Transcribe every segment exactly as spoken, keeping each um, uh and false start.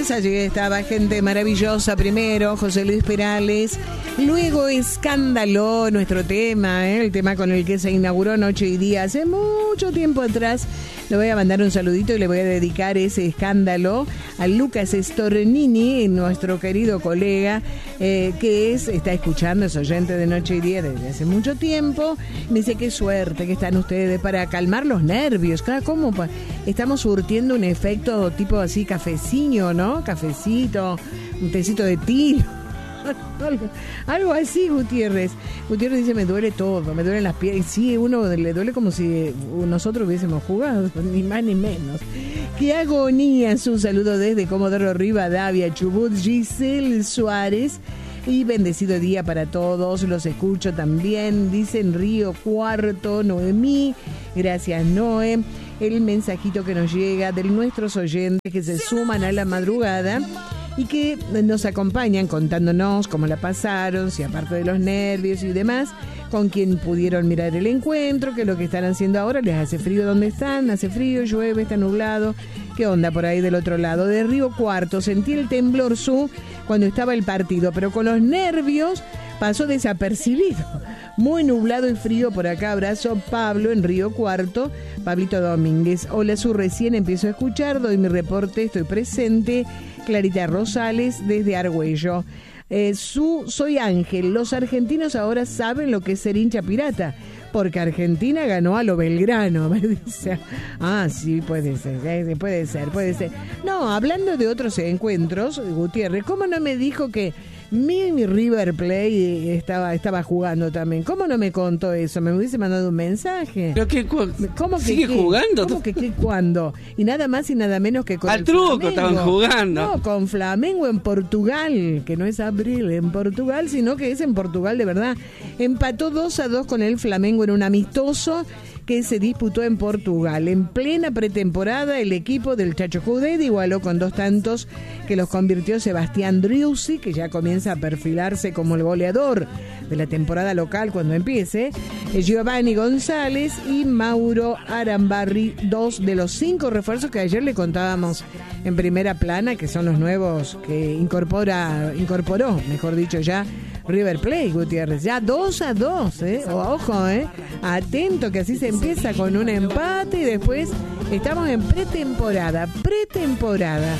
Gutiérrez, allí estaba gente maravillosa primero, José Luis Perales, luego Escándalo, nuestro tema, ¿eh? El tema con el que se inauguró Noche y Día hace mucho tiempo atrás. Le voy a mandar un saludito y le voy a dedicar ese Escándalo a Lucas Stornini, nuestro querido colega, eh, que es está escuchando, es oyente de Noche y Día desde hace mucho tiempo. Me dice qué suerte que están ustedes para calmar los nervios. Claro, ¿cómo? Estamos surtiendo un efecto tipo así cafecino, ¿no? Cafecito, un tecito de tilo. Algo, algo así, Gutiérrez. Gutiérrez dice, me duele todo, me duelen las piernas. Sí, uno le duele como si nosotros hubiésemos jugado, ni más ni menos. Qué agonía. Su saludo desde Comodoro Rivadavia, Chubut, Giselle Suárez. Y bendecido día para todos, los escucho también, dicen Río Cuarto, Noemí, gracias Noé. El mensajito que nos llega de nuestros oyentes que se suman a la madrugada y que nos acompañan contándonos cómo la pasaron, si aparte de los nervios y demás, con quien pudieron mirar el encuentro, que lo que están haciendo ahora, les hace frío donde están, hace frío, llueve, está nublado. ¿Qué onda por ahí del otro lado? De Río Cuarto, sentí el temblor su cuando estaba el partido, pero con los nervios pasó desapercibido. Muy nublado y frío por acá. Abrazo, Pablo, en Río Cuarto. Pablito Domínguez. Hola, su recién empiezo a escuchar, doy mi reporte, estoy presente. Clarita Rosales, desde Argüello. Eh, su, soy Ángel. Los argentinos ahora saben lo que es ser hincha pirata, porque Argentina ganó a lo Belgrano, me dice. Ah, sí, puede ser, eh, puede ser, puede ser. No, hablando de otros encuentros, Gutiérrez, ¿cómo no me dijo que mi, mi River Plate estaba, estaba jugando también? ¿Cómo no me contó eso? Me hubiese mandado un mensaje. ¿Pero qué, cu- ¿Cómo que sigue qué? jugando? ¿Cómo que qué cuándo? Y nada más y nada menos que con al el truco Flamengo. estaban jugando. No, con Flamengo en Portugal, que no es abril en Portugal, sino que es en Portugal de verdad. Empató dos a dos con el Flamengo en un amistoso que se disputó en Portugal. En plena pretemporada, el equipo del Chacho Coudet igualó con dos tantos que los convirtió Sebastián Driussi, que ya comienza a perfilarse como el goleador de la temporada local cuando empiece, Giovanni González y Mauro Arambarri, dos de los cinco refuerzos que ayer le contábamos en primera plana, que son los nuevos que incorpora, incorporó, mejor dicho ya, River Plate, Gutiérrez. Ya dos a dos, ¿eh? O, ojo, ¿eh? Atento que así se empieza con un empate y después estamos en pretemporada, pretemporada.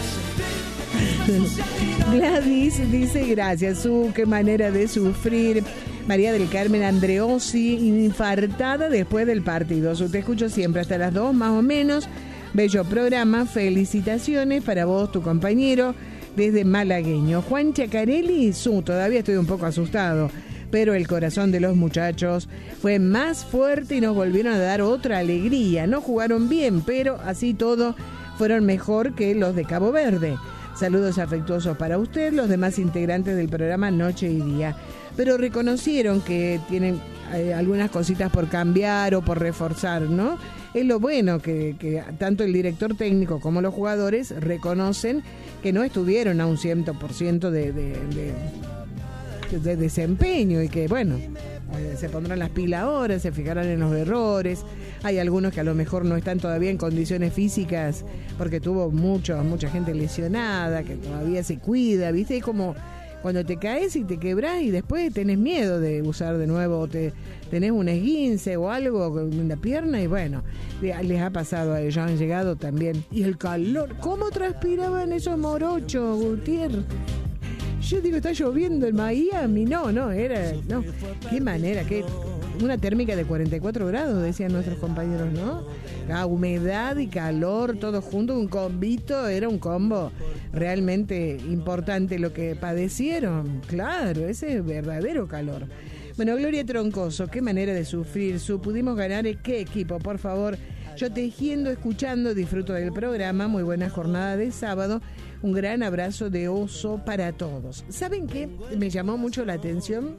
Gladys dice gracias, su qué manera de sufrir. María del Carmen Andreossi, infartada después del partido. Su te escucho siempre hasta las dos más o menos. Bello programa, felicitaciones para vos, tu compañero, desde Malagueño. Juan Chacarelli, su, todavía estoy un poco asustado, pero el corazón de los muchachos fue más fuerte y nos volvieron a dar otra alegría. No jugaron bien, pero así todo fueron mejor que los de Cabo Verde. Saludos afectuosos para usted, los demás integrantes del programa Noche y Día. Pero reconocieron que tienen eh, algunas cositas por cambiar o por reforzar, ¿no? Es lo bueno que, que tanto el director técnico como los jugadores reconocen que no estuvieron a un cien por ciento de, de, de, de desempeño y que, bueno, eh, se pondrán las pilas ahora, se fijarán en los errores. Hay algunos que a lo mejor no están todavía en condiciones físicas porque tuvo mucho, mucha gente lesionada, que todavía se cuida, ¿viste? Es como cuando te caes y te quebrás y después tenés miedo de usar de nuevo, o te, tenés un esguince o algo en la pierna y bueno, les ha pasado a ellos, han llegado también. Y el calor, ¿cómo transpiraban esos morochos, Gutiérrez? Yo digo, está lloviendo en Miami. No, no, era, no, qué manera, qué, una térmica de cuarenta y cuatro grados, decían nuestros compañeros, ¿no? La humedad y calor, todo junto, un combito, era un combo realmente importante lo que padecieron. Claro, ese es verdadero calor. Bueno, Gloria Troncoso, qué manera de sufrir. Su pudimos ganar, ¿qué equipo? Por favor, yo tejiendo, escuchando, disfruto del programa. Muy buena jornada de sábado. Un gran abrazo de oso para todos. ¿Saben qué? Me llamó mucho la atención.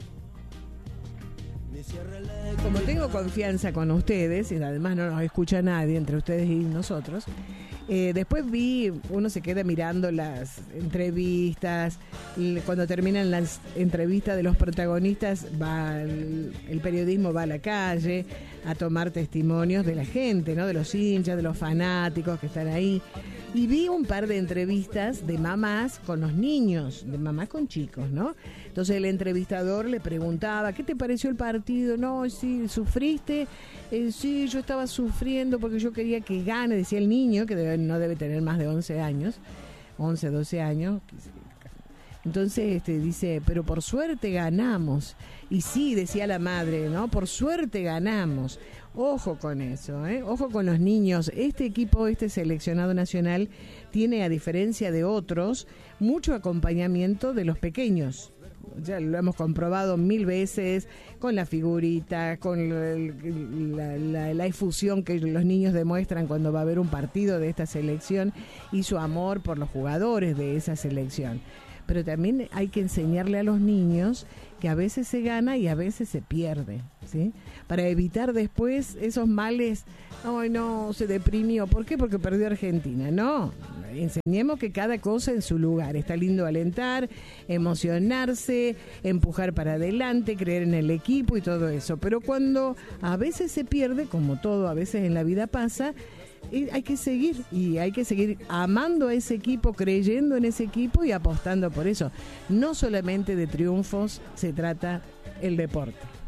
Como tengo confianza con ustedes, y además no nos escucha nadie entre ustedes y nosotros, eh, después vi, uno se queda mirando las entrevistas, cuando terminan las entrevistas de los protagonistas, va el, el periodismo va a la calle a tomar testimonios de la gente, ¿no? De los hinchas, de los fanáticos que están ahí. y vi un par de entrevistas de mamás con los niños, de mamás con chicos, ¿no? Entonces el entrevistador le preguntaba, ¿qué te pareció el partido? No, sí, ¿sufriste? Eh, sí, yo estaba sufriendo porque yo quería que gane, decía el niño, que debe, no debe tener más de once años, once, doce años. Entonces este, dice, pero por suerte ganamos. Y sí, decía la madre, ¿no? Por suerte ganamos. Ojo con eso, ¿eh? Ojo con los niños. Este equipo, este seleccionado nacional, tiene, a diferencia de otros, mucho acompañamiento de los pequeños. Ya lo hemos comprobado mil veces con la figurita, con la, la, la efusión que los niños demuestran cuando va a haber un partido de esta selección y su amor por los jugadores de esa selección. Pero también hay que enseñarle a los niños que a veces se gana y a veces se pierde, ¿sí? Para evitar después esos males, ay no, se deprimió, ¿por qué? Porque perdió Argentina. No, enseñemos que cada cosa en su lugar. Está lindo alentar, emocionarse, empujar para adelante, creer en el equipo y todo eso. Pero cuando a veces se pierde, como todo a veces en la vida pasa, y hay que seguir, y hay que seguir amando a ese equipo, creyendo en ese equipo y apostando por eso. No solamente de triunfos se trata el deporte.